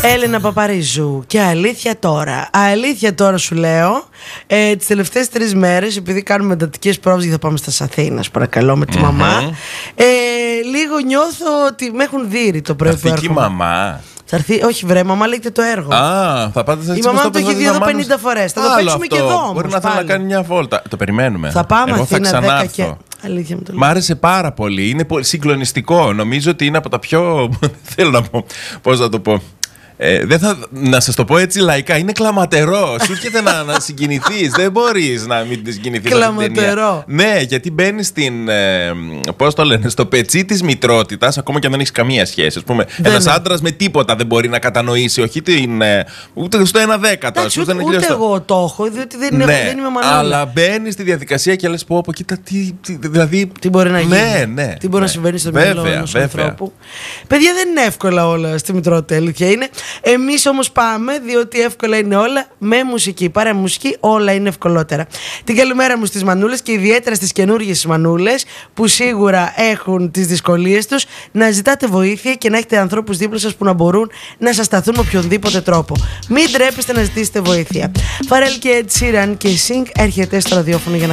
Έλενα Παπαρίζου. Και αλήθεια τώρα σου λέω, τις τελευταίες 3 μέρες, επειδή κάνουμε εντατικές πρόβες και θα πάμε στα Αθήνας, παρακαλώ, με τη μαμά, λίγο νιώθω ότι με έχουν δείρει το πρωί που έρχομαι. μαμά. Θα έρθει, όχι βρε, μαμά λέγεται το έργο. Θα πάτε η μαμά το έχει δει εδώ 50 φορές. Θα το παίξουμε και εδώ όμως. Μπορεί να θέλει να κάνει μια βόλτα. Το περιμένουμε. Θα πάμε Εγώ Αθήνα θα 10 και... Αλήθεια με το λέω. Μ' άρεσε πάρα πολύ. Είναι πολύ συγκλονιστικό. Νομίζω ότι είναι από τα πιο... Θέλω να πω. Πώς να το πω. Να σας το πω έτσι λαϊκά, είναι κλαματερό. Σου έρχεται να συγκινηθείς. Δεν μπορείς να μην συγκινηθείς. Κλαματερό. Ναι, γιατί μπαίνεις στην. Πώς το λένε, στο πετσί της μητρότητας, ακόμα και αν δεν έχεις καμία σχέση. Ας πούμε, ένας άντρας με τίποτα δεν μπορεί να κατανοήσει, όχι ούτε στο 1/10. Ούτε εγώ το έχω, διότι δεν είμαι μανούλα. Αλλά μπαίνεις στη διαδικασία και λες πω, κοίτα, δηλαδή. Τι μπορεί να γίνει. Ναι, τι μπορεί να συμβαίνει στο μυαλό ενός ανθρώπου. Παιδιά, δεν είναι εύκολα όλα στη μητρότητα, αλήθεια είναι. Εμείς όμως πάμε, διότι εύκολα είναι όλα με μουσική. Παρά μουσική, όλα είναι ευκολότερα. Την καλημέρα μου στις μανούλες και ιδιαίτερα στις καινούργιες μανούλες που σίγουρα έχουν τις δυσκολίες τους. Να ζητάτε βοήθεια και να έχετε ανθρώπους δίπλα σας που να μπορούν να σας σταθούν με οποιονδήποτε τρόπο. Μην τρέπεστε να ζητήσετε βοήθεια. Φαρέλ και Ed Sheeran και Sing έρχεται στο ραδιόφωνο για να